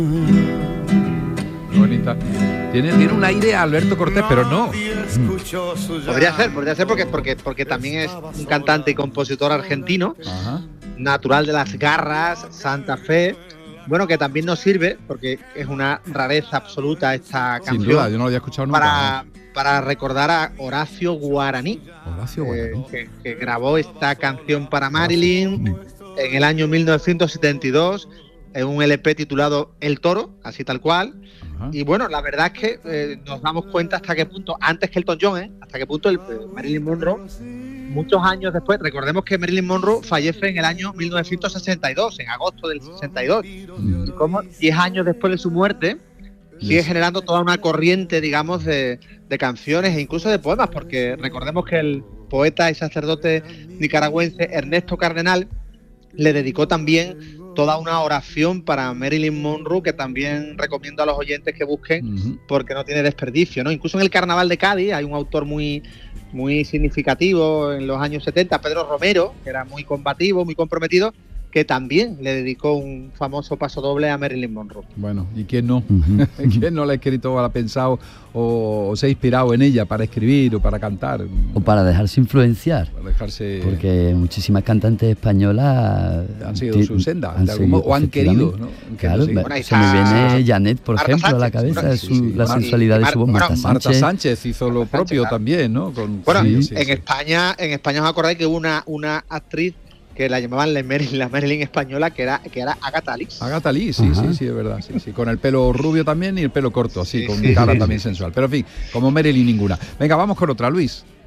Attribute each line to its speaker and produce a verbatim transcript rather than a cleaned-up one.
Speaker 1: Bonita. Tiene, tiene un aire a Alberto Cortés, pero no.
Speaker 2: Podría ser, podría ser porque, porque, porque también es un cantante y compositor argentino,
Speaker 1: Ajá.
Speaker 2: natural de Las Garras, Santa Fe. Bueno, que también nos sirve, porque es una rareza absoluta esta canción.
Speaker 1: Sin duda, yo no lo había escuchado nunca.
Speaker 2: Para, para recordar a Horacio Guaraní,
Speaker 1: Horacio Guaraní.
Speaker 2: eh, que, que grabó esta canción para Marilyn en el año mil novecientos setenta y dos, en un L P titulado El Toro, así tal cual. Ajá. Y bueno, la verdad es que eh, nos damos cuenta hasta qué punto, antes que Elton John, ¿eh? hasta qué punto el, eh, Marilyn Monroe, muchos años después, recordemos que Marilyn Monroe fallece en el año mil novecientos sesenta y dos, en agosto del sesenta y dos, mm. y como diez años después de su muerte, sigue generando toda una corriente, digamos, de, de canciones e incluso de poemas, porque recordemos que el poeta y sacerdote nicaragüense Ernesto Cardenal le dedicó también toda una oración para Marilyn Monroe, que también recomiendo a los oyentes que busquen, uh-huh. porque no tiene desperdicio, ¿no? Incluso en el Carnaval de Cádiz hay un autor muy, muy significativo en los años setenta, Pedro Romero, que era muy combativo, muy comprometido, que también le dedicó un famoso pasodoble a Marilyn Monroe.
Speaker 1: Bueno, ¿y quién no? Uh-huh. ¿Quién no la ha escrito o la ha pensado o, o se ha inspirado en ella para escribir o para cantar?
Speaker 3: O para dejarse influenciar.
Speaker 1: Para dejarse...
Speaker 3: Porque muchísimas cantantes españolas...
Speaker 1: Han seguido su senda, han de algún modo, o han querido, ¿no?
Speaker 3: Claro, sí. Bueno, se me viene Janet, por Marta ejemplo, Sánchez, a la cabeza, bueno, sí, su, sí, la Mar- sensualidad de Mar- su voz.
Speaker 1: Bueno,
Speaker 3: Marta Sánchez.
Speaker 1: Marta Sánchez hizo lo Marta propio Sánchez, claro. también, ¿no? Con,
Speaker 2: bueno,
Speaker 1: sí, sí,
Speaker 2: en,
Speaker 1: sí.
Speaker 2: España, en España os acordáis que hubo una, una actriz que la llamaban la Marilyn, la Marilyn española, que era, que era Agatha Lis.
Speaker 1: Agatha Lis, sí, Ajá. sí, sí, es verdad. Sí, sí. Con el pelo rubio también y el pelo corto, así, sí, con sí, cara sí, también sí. sensual. Pero en fin, como Marilyn ninguna. Venga, vamos con otra, Luis.